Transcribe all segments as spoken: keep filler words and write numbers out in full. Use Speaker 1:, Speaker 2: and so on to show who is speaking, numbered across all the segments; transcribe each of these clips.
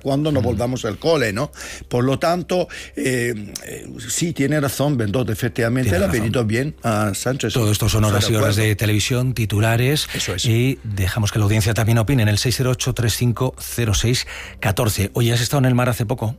Speaker 1: cuando nos volvamos al cole, ¿no? Por lo tanto, eh, eh, sí, tiene razón Bendot, efectivamente,
Speaker 2: tiene
Speaker 1: le ha
Speaker 2: razón.
Speaker 1: venido bien a Sánchez.
Speaker 2: Todo esto son horas y horas de televisión, titulares.
Speaker 1: Eso es.
Speaker 2: Y dejamos que la audiencia también opine en el seis cero ocho, tres cinco cero seis uno cuatro. Oye, ¿has estado en el mar hace poco?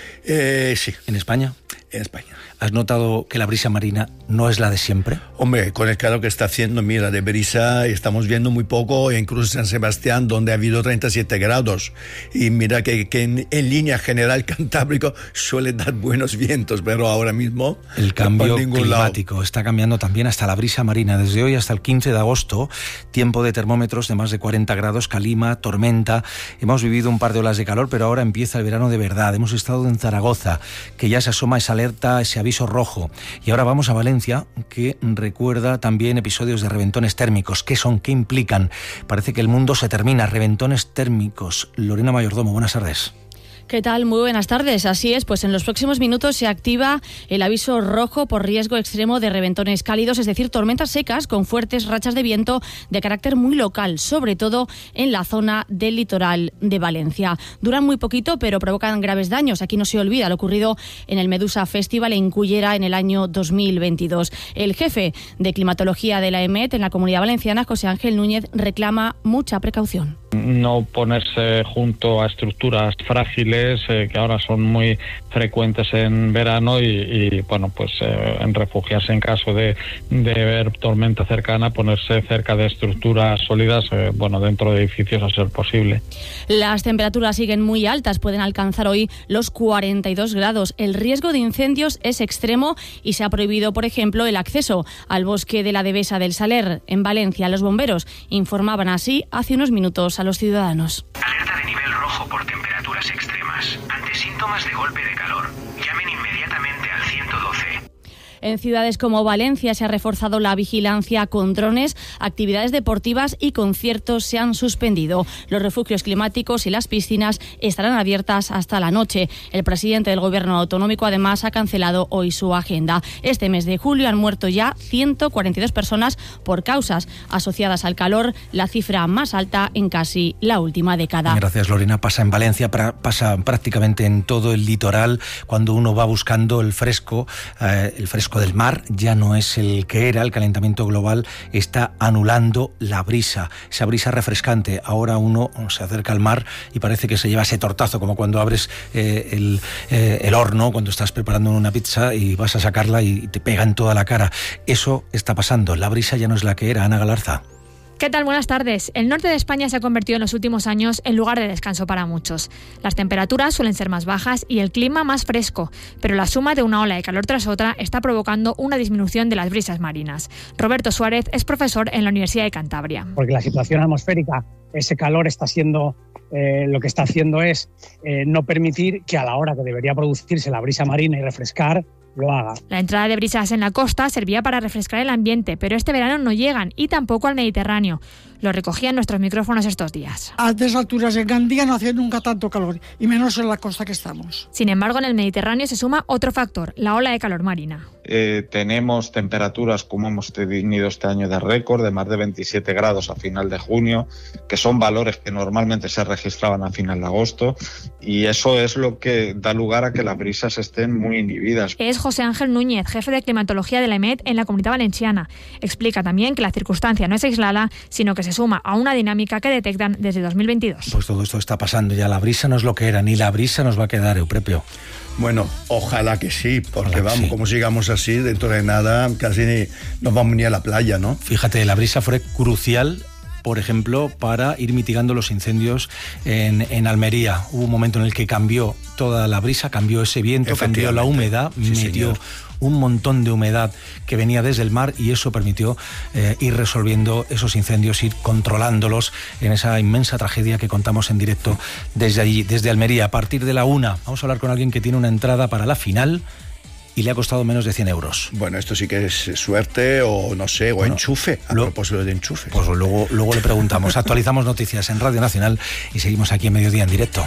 Speaker 1: Eh, sí.
Speaker 2: ¿En España?
Speaker 1: En España.
Speaker 2: ¿Has notado que la brisa marina no es la de siempre?
Speaker 1: Hombre, con el calor que está haciendo, mira, de brisa estamos viendo muy poco, incluso San Sebastián, donde ha habido treinta y siete grados. Y mira que, que en, en línea general Cantábrico suele dar buenos vientos, pero ahora mismo...
Speaker 2: El cambio climático
Speaker 1: lado.
Speaker 2: está cambiando también hasta la brisa marina. Desde hoy hasta el quince de agosto, tiempo de termómetros de más de cuarenta grados, calima, tormenta. Hemos vivido un par de olas de calor, pero ahora empieza el verano de verdad. Hemos estado en Zaragoza, que ya se asoma esa alerta, ese aviso rojo. Y ahora vamos a Valencia, que recuerda también episodios de reventones térmicos. ¿Qué son? ¿Qué implican? Parece que el mundo se termina. Reventones térmicos. Lorena Mayordomo, buenas tardes.
Speaker 3: ¿Qué tal? Muy buenas tardes. Así es, pues en los próximos minutos se activa el aviso rojo por riesgo extremo de reventones cálidos, es decir, tormentas secas con fuertes rachas de viento de carácter muy local, sobre todo en la zona del litoral de Valencia. Duran muy poquito, pero provocan graves daños. Aquí no se olvida lo ocurrido en el Medusa Festival en Cullera en el año dos mil veintidós. El jefe de climatología de la EMET en la Comunidad Valenciana, José Ángel Núñez, reclama mucha precaución.
Speaker 4: No ponerse junto a estructuras frágiles eh, que ahora son muy frecuentes en verano y, y bueno, pues eh, en refugiarse en caso de, de ver tormenta cercana, ponerse cerca de estructuras sólidas, eh, bueno, dentro de edificios a ser posible.
Speaker 3: Las temperaturas siguen muy altas, pueden alcanzar hoy los cuarenta y dos grados. El riesgo de incendios es extremo y se ha prohibido, por ejemplo, el acceso al bosque de la Devesa del Saler en Valencia. Los bomberos informaban así hace unos minutos a los ciudadanos.
Speaker 5: Alerta de nivel rojo por temperaturas extremas. Ante síntomas de golpe de calor, llamen inmediatamente al ciento doce.
Speaker 3: En ciudades como Valencia se ha reforzado la vigilancia con drones, actividades deportivas y conciertos se han suspendido. Los refugios climáticos y las piscinas estarán abiertas hasta la noche. El presidente del Gobierno autonómico además ha cancelado hoy su agenda. Este mes de julio han muerto ya ciento cuarenta y dos personas por causas asociadas al calor, la cifra más alta en casi la última década.
Speaker 2: Gracias, Lorena. Pasa en Valencia, pasa prácticamente en todo el litoral. Cuando uno va buscando el fresco, eh, el fresco del mar ya no es el que era. El calentamiento global está anulando la brisa, esa brisa refrescante. Ahora uno se acerca al mar y parece que se lleva ese tortazo, como cuando abres eh, el, eh, el horno, cuando estás preparando una pizza y vas a sacarla y te pega en toda la cara. Eso está pasando. La brisa ya no es la que era. Ana Galarza.
Speaker 6: ¿Qué tal? Buenas tardes. El norte de España se ha convertido en los últimos años en lugar de descanso para muchos. Las temperaturas suelen ser más bajas y el clima más fresco, pero la suma de una ola de calor tras otra está provocando una disminución de las brisas marinas. Roberto Suárez es profesor en la Universidad de Cantabria.
Speaker 7: Porque la situación atmosférica, ese calor está siendo, eh, lo que está haciendo es eh, no permitir que a la hora que debería producirse la brisa marina y refrescar, lo haga.
Speaker 6: La entrada de brisas en la costa servía para refrescar el ambiente, pero este verano no llegan y tampoco al Mediterráneo. Lo recogían nuestros micrófonos estos días.
Speaker 8: A altas alturas en Gandía no hace nunca tanto calor, y menos en la costa que estamos.
Speaker 6: Sin embargo, en el Mediterráneo se suma otro factor, la ola de calor marina.
Speaker 9: Eh, tenemos temperaturas como hemos tenido este año de récord, de más de veintisiete grados a final de junio, que son valores que normalmente se registraban a final de agosto, y eso es lo que da lugar a que las brisas estén muy inhibidas.
Speaker 6: Es José Ángel Núñez, jefe de climatología de la EMET en la Comunidad Valenciana. Explica también que la circunstancia no es aislada, sino que se suma a una dinámica que detectan desde dos mil veintidós.
Speaker 2: Pues todo esto está pasando ya. La brisa no es lo que era, ni la brisa nos va a quedar, Euprepio.
Speaker 1: Bueno, ojalá que sí, porque
Speaker 2: Ojalá
Speaker 1: vamos,
Speaker 2: sí.
Speaker 1: como sigamos así, dentro de nada casi ni nos vamos ni a la playa, ¿no?
Speaker 2: Fíjate, la brisa fue crucial, por ejemplo, para ir mitigando los incendios en, en Almería. Hubo un momento en el que cambió toda la brisa, cambió ese viento, cambió la humedad,
Speaker 1: sí,
Speaker 2: metió
Speaker 1: señor.
Speaker 2: un montón de humedad que venía desde el mar y eso permitió eh, ir resolviendo esos incendios, ir controlándolos en esa inmensa tragedia que contamos en directo desde allí, desde Almería. A partir de la una, vamos a hablar con alguien que tiene una entrada para la final y le ha costado menos de cien euros.
Speaker 1: Bueno, esto sí que es suerte o no sé, o
Speaker 2: bueno,
Speaker 1: enchufe, a
Speaker 2: lo,
Speaker 1: propósito de enchufe.
Speaker 2: Pues luego, luego le preguntamos. Actualizamos noticias en Radio Nacional y seguimos aquí en Mediodía en directo.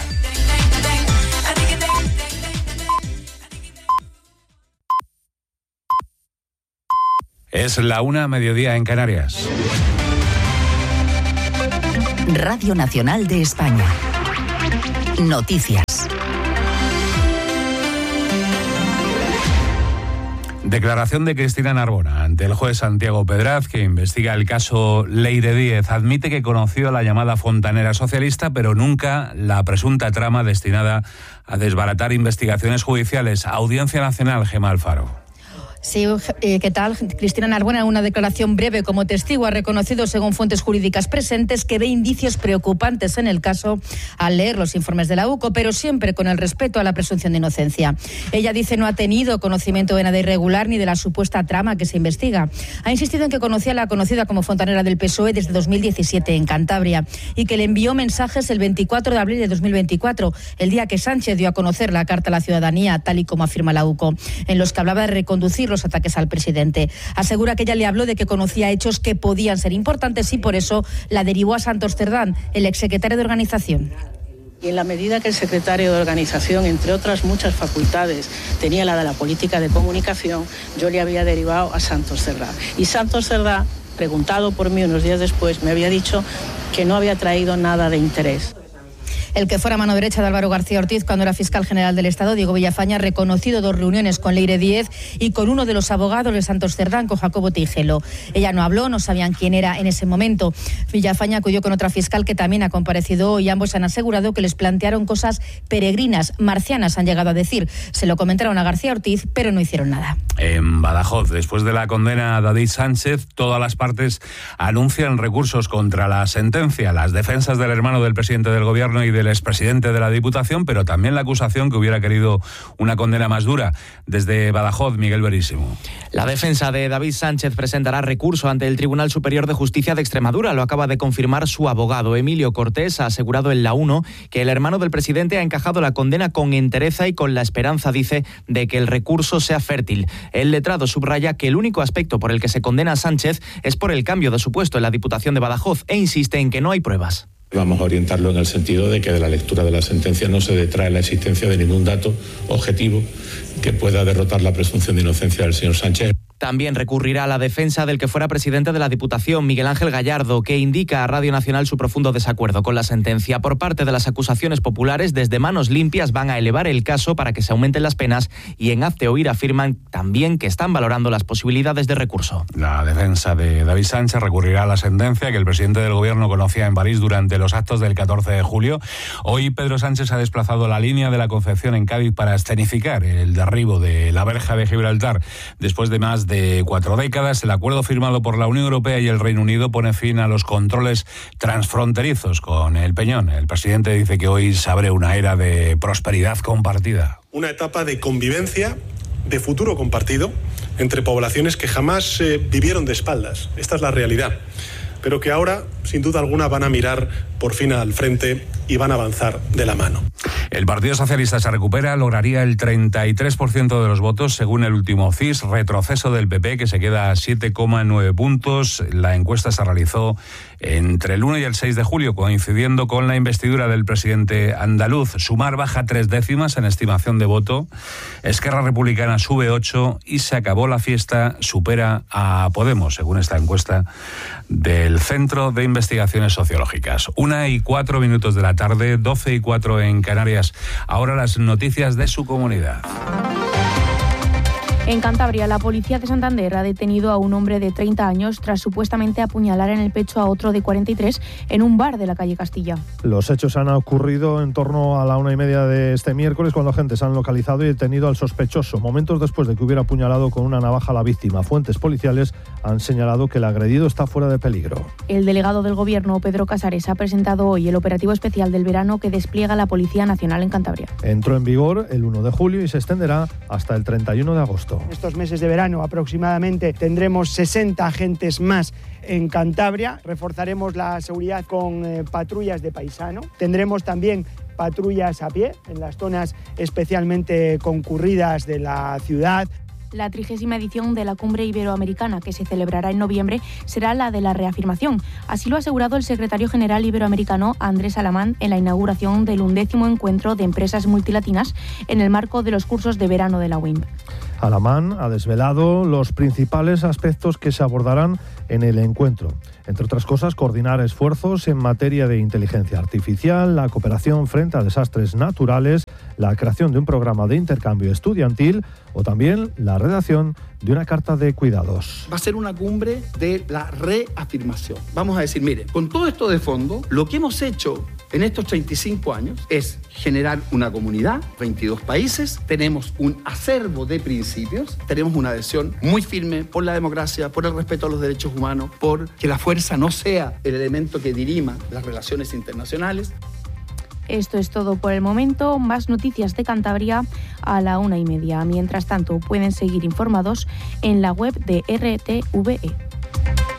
Speaker 10: Es la una, mediodía en Canarias.
Speaker 11: Radio Nacional de España. Noticias.
Speaker 10: Declaración de Cristina Narbona ante el juez Santiago Pedraz, que investiga el caso Leire Díez. Admite que conoció a la llamada fontanera socialista, pero nunca la presunta trama destinada a desbaratar investigaciones judiciales. Audiencia Nacional, Gemma Alfaro.
Speaker 11: Sí, eh, ¿qué tal? Cristina Narbona, en una declaración breve como testigo, ha reconocido, según fuentes jurídicas presentes, que ve indicios preocupantes en el caso al leer los informes de la U C O, pero siempre con el respeto a la presunción de inocencia. Ella dice no ha tenido conocimiento de nada irregular ni de la supuesta trama que se investiga. Ha insistido en que conocía a la conocida como fontanera del P S O E desde dos mil diecisiete en Cantabria y que le envió mensajes el veinticuatro de abril de dos mil veinticuatro, el día que Sánchez dio a conocer la carta a la ciudadanía, tal y como afirma la U C O, en los que hablaba de reconducir los ataques al presidente. Asegura que ella le habló de que conocía hechos que podían ser importantes y por eso la derivó a Santos Cerdán, el exsecretario de organización.
Speaker 12: Y en la medida que el secretario de organización, entre otras muchas facultades, tenía la de la política de comunicación, yo le había derivado a Santos Cerdá. Y Santos Cerdá, preguntado por mí unos días después, me había dicho que no había traído nada de interés.
Speaker 11: El que fuera mano derecha de Álvaro García Ortiz cuando era fiscal general del Estado, Diego Villafaña, ha reconocido dos reuniones con Leire Díez y con uno de los abogados de Santos Cerdán, con Jacobo Tijelo. Ella no habló, no sabían quién era en ese momento. Villafaña acudió con otra fiscal que también ha comparecido hoy. Ambos han asegurado que les plantearon cosas peregrinas, marcianas, han llegado a decir. Se lo comentaron a García Ortiz, pero no hicieron nada.
Speaker 10: En Badajoz, después de la condena a David Sánchez, todas las partes anuncian recursos contra la sentencia. Las defensas del hermano del presidente del gobierno y del expresidente de la Diputación, pero también la acusación que hubiera querido una condena más dura. Desde Badajoz, Miguel Verísimo.
Speaker 13: La defensa de David Sánchez presentará recurso ante el Tribunal Superior de Justicia de Extremadura. Lo acaba de confirmar su abogado. Emilio Cortés ha asegurado en La Uno que el hermano del presidente ha encajado la condena con entereza y con la esperanza, dice, de que el recurso sea fértil. El letrado subraya que el único aspecto por el que se condena a Sánchez es por el cambio de su puesto en la Diputación de Badajoz e insiste en que no hay pruebas.
Speaker 14: Vamos a orientarlo en el sentido de que de la lectura de la sentencia no se detrae la existencia de ningún dato objetivo que pueda derrotar la presunción de inocencia del señor Sánchez.
Speaker 13: También recurrirá a la defensa del que fuera presidente de la Diputación, Miguel Ángel Gallardo, que indica a Radio Nacional su profundo desacuerdo con la sentencia. Por parte de las acusaciones populares, desde Manos Limpias van a elevar el caso para que se aumenten las penas y en Hazte Oír afirman también que están valorando las posibilidades de recurso.
Speaker 10: La defensa de David Sánchez recurrirá a la sentencia que el presidente del gobierno conocía en París durante los actos del catorce de julio. Hoy Pedro Sánchez ha desplazado la línea de la Concepción en Cádiz para escenificar el derribo de la verja de Gibraltar. Después de más de cuatro décadas, el acuerdo firmado por la Unión Europea y el Reino Unido pone fin a los controles transfronterizos con el Peñón. El presidente dice que hoy se abre una era de prosperidad compartida.
Speaker 15: Una etapa de convivencia, de futuro compartido, entre poblaciones que jamás eh, vivieron de espaldas. Esta es la realidad. Pero que ahora, sin duda alguna, van a mirar por fin al frente y van a avanzar de la mano.
Speaker 10: El Partido Socialista se recupera, lograría el treinta y tres por ciento de los votos según el último C I S, retroceso del P P que se queda a siete coma nueve puntos. La encuesta se realizó entre el uno y el seis de julio, coincidiendo con la investidura del presidente andaluz. Sumar baja tres décimas en estimación de voto, Esquerra Republicana sube ocho y se acabó la fiesta, supera a Podemos, según esta encuesta del Centro de Investigaciones Sociológicas. Una y cuatro minutos de la tarde, doce y cuatro en Canarias. Ahora las noticias de su comunidad.
Speaker 3: En Cantabria, la policía de Santander ha detenido a un hombre de treinta años tras supuestamente apuñalar en el pecho a otro de cuarenta y tres en un bar de la calle Castilla.
Speaker 16: Los hechos han ocurrido en torno a la una y media de este miércoles, cuando agentes han localizado y detenido al sospechoso, momentos después de que hubiera apuñalado con una navaja a la víctima. Fuentes policiales han señalado que el agredido está fuera de peligro.
Speaker 3: El delegado del Gobierno, Pedro Casares, ha presentado hoy el operativo especial del verano que despliega la Policía Nacional en Cantabria.
Speaker 16: Entró en vigor el uno de julio y se extenderá hasta el treinta y uno de agosto.
Speaker 17: En estos meses de verano aproximadamente tendremos sesenta agentes más en Cantabria. Reforzaremos la seguridad con eh, patrullas de paisano. Tendremos también patrullas a pie en las zonas especialmente concurridas de la ciudad.
Speaker 3: La trigésima edición de la Cumbre Iberoamericana, que se celebrará en noviembre, será la de la reafirmación. Así lo ha asegurado el secretario general iberoamericano Andrés Alamán en la inauguración del undécimo encuentro de empresas multilatinas en el marco de los cursos de verano de la U I M.
Speaker 16: Alamán ha desvelado los principales aspectos que se abordarán en el encuentro. Entre otras cosas, coordinar esfuerzos en materia de inteligencia artificial, la cooperación frente a desastres naturales, la creación de un programa de intercambio estudiantil o también la redacción de una carta de cuidados.
Speaker 18: Va a ser una cumbre de la reafirmación. Vamos a decir, mire, con todo esto de fondo, lo que hemos hecho en estos treinta y cinco años es generar una comunidad, veintidós países, tenemos un acervo de principios, tenemos una adhesión muy firme por la democracia, por el respeto a los derechos humanos, por que la fuerza no sea el elemento que dirima las relaciones internacionales.
Speaker 19: Esto es todo por el momento. Más noticias de Cantabria a la una y media. Mientras tanto, pueden seguir informados en la web de R T V E.